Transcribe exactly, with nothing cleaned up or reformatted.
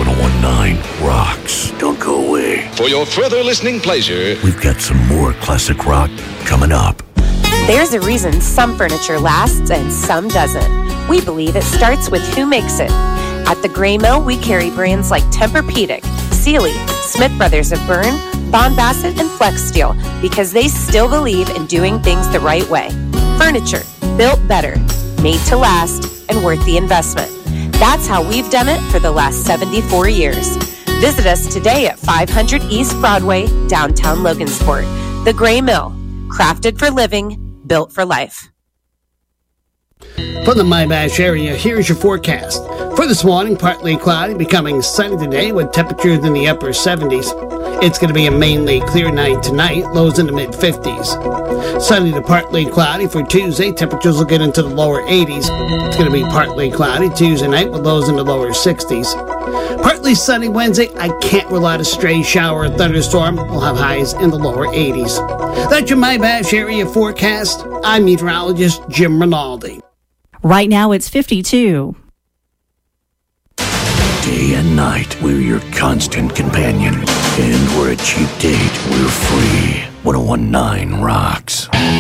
ten nineteen rocks. Don't go away. For your further listening pleasure, we've got some more classic rock coming up. There's a reason some furniture lasts and some doesn't. We believe it starts with who makes it. At the Gray Mill, we carry brands like Tempur-Pedic, Sealy, Smith Brothers of Bern, Bond Bassett, and Flex Steel because they still believe in doing things the right way. Furniture built better, made to last, and worth the investment. That's how we've done it for the last seventy-four years. Visit us today at five hundred East Broadway, downtown Logansport. The Gray Mill, crafted for living, built for life. From the Mimash area, here's your forecast. For this morning, partly cloudy, becoming sunny today with temperatures in the upper seventies. It's going to be a mainly clear night tonight, lows in the mid-fifties. Sunny to partly cloudy for Tuesday, temperatures will get into the lower eighties. It's going to be partly cloudy Tuesday night with lows in the lower sixties. Partly sunny Wednesday, I can't rule out a stray shower or thunderstorm. We'll have highs in the lower eighties. That's your Mimash area forecast. I'm meteorologist Jim Rinaldi. Right now it's fifty-two. Day and night, we're your constant companion. And we're a cheap date. We're free. ten nineteen rocks.